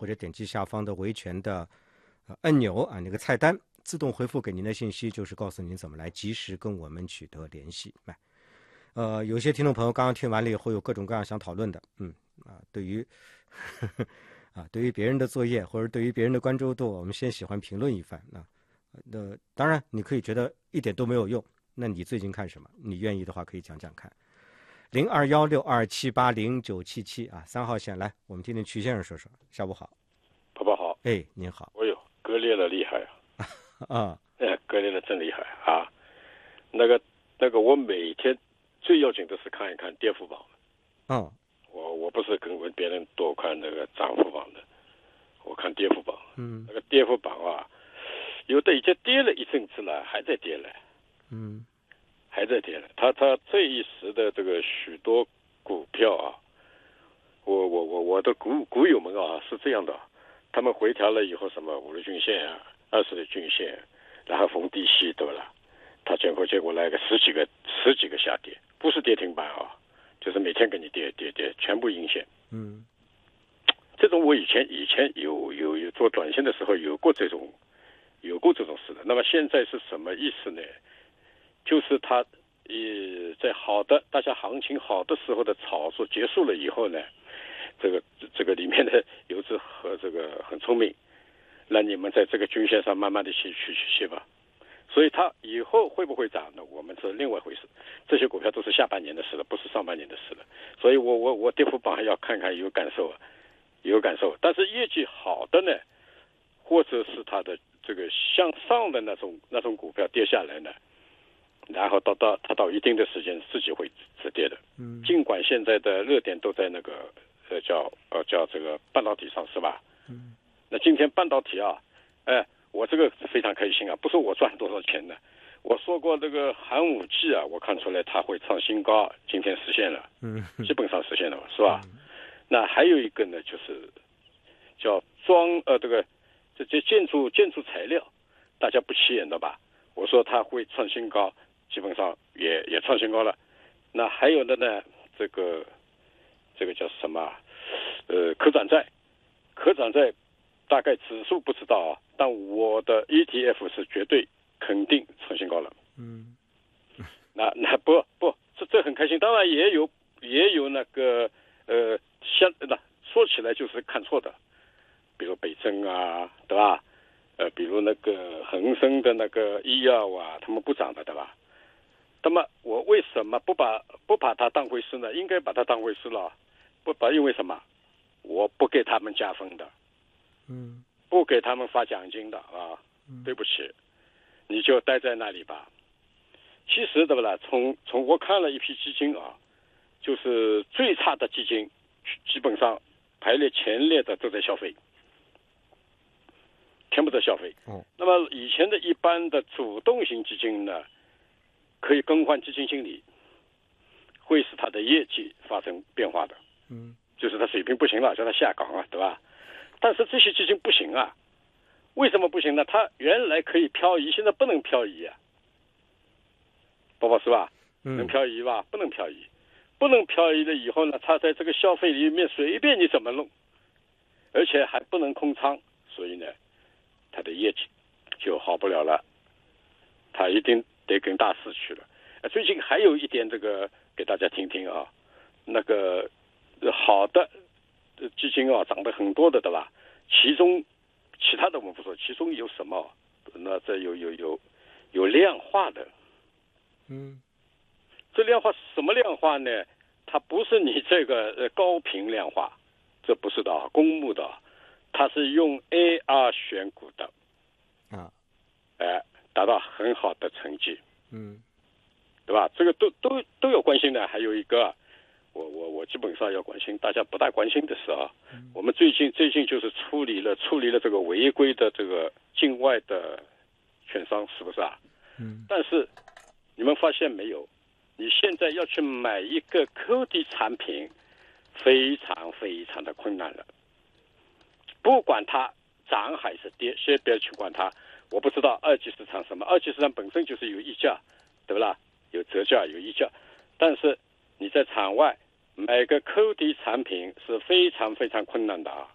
或者点击下方的维权的按钮啊，那个菜单自动回复给您的信息，就是告诉您怎么来及时跟我们取得联系。有些听众朋友刚刚听完了以后有各种各样想讨论的，对于对于别人的作业或者对于别人的关注度，我们先喜欢评论一番。当然你可以觉得一点都没有用，那你最近看什么？你愿意的话可以讲讲看。0216278097啊，3号线来，我们听听曲先生说说。下午好。 爸爸好。 哎，您好。 哎呦，割裂了厉害啊！ 割裂了真厉害啊！那个，我每天最要紧的是看一看跌幅榜。我不是跟别人多看那个涨幅榜的，我看跌幅榜。那个跌幅榜啊，有的已经跌了一阵子了，还在跌了。还在跌了。他这一时的这个许多股票啊，我的股友们啊是这样的，他们回调了以后，什么5日均线啊、20日均线，然后逢低吸，对不啦？他结果来个十几个下跌，不是跌停板啊，就是每天给你跌，全部阴线。这种我以前有做短线的时候有过这种事的。那么现在是什么意思呢？就是他在大家行情好的时候的炒作结束了以后呢，这个里面的游资和这个很聪明，让你们在这个均线上慢慢的去吧。所以它以后会不会涨呢？我们是另外一回事。这些股票都是下半年的事了，不是上半年的事了。所以我跌幅榜还要看看有感受。但是业绩好的呢，或者是它的这个向上的那种股票跌下来呢，然后它到一定的时间自己会止跌的。尽管现在的热点都在那个叫这个半导体上，是吧？那今天半导体啊，我这个非常开心啊，不是我赚多少钱的。我说过这个寒5G啊，我看出来它会创新高，今天实现了，基本上实现了，是吧？那还有一个呢，就是叫这些建筑材料，大家不起眼的吧？我说它会创新高，基本上也创新高了。那还有的呢，这个叫什么？可转债大概指数不知道啊，但我的 ETF 是绝对肯定创新高了。那不，这很开心。当然也有那个说起来就是看错的，比如北证啊，对吧？比如那个恒生的那个医药啊，他们不涨的，对吧？那么我为什么不把它当回事呢？应该把它当回事了。因为什么？我不给他们加分的，不给他们发奖金的啊。对不起，你就待在那里吧。其实对不啦？从我看了一批基金啊，就是最差的基金，基本上排列前列的都在消费，全部在消费。那么以前的一般的主动型基金呢，可以更换基金经理，会使它的业绩发生变化的。就是它水平不行了，叫它下岗啊，对吧？但是这些基金不行啊，为什么不行呢？它原来可以漂移，现在不能漂移啊。宝宝是吧？能漂移吧？不能漂移。不能漂移了以后呢，它在这个消费里面随便你怎么弄，而且还不能空仓，所以呢，它的业绩就好不了了。它一定得跟大势去了。最近还有一点这个给大家听听啊，那个好的基金啊，涨得很多的，对吧？其他的我们不说，其中有什么？那这有量化的。这量化是什么量化呢？它不是你这个高频量化，这不是的啊，公募的，它是用 AR 选股的达到很好的成绩，对吧？这个都有关心的。还有一个，我基本上要关心大家不大关心的是啊，我们最近就是处理了这个违规的这个境外的券商，是不是啊？但是你们发现没有？你现在要去买一个 QD 产品，非常非常的困难了。不管它涨还是跌，先不要去管它。我不知道二级市场什么，二级市场本身就是有溢价，对不啦？有折价，有溢价。但是你在场外买个 QD 产品是非常非常困难的啊。